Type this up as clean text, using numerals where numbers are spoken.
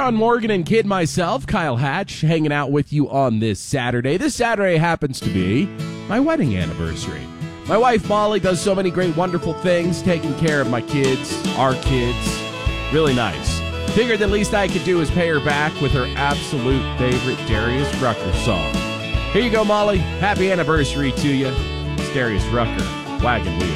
Sean Morgan and kid myself, Kyle Hatch, hanging out with you on this Saturday. This Saturday happens to be my wedding anniversary. My wife, Molly, does so many great, wonderful things, taking care of my kids, our kids. Really nice. Figured the least I could do is pay her back with her absolute favorite Darius Rucker song. Here you go, Molly. Happy anniversary to you. It's Darius Rucker, Wagon Wheel.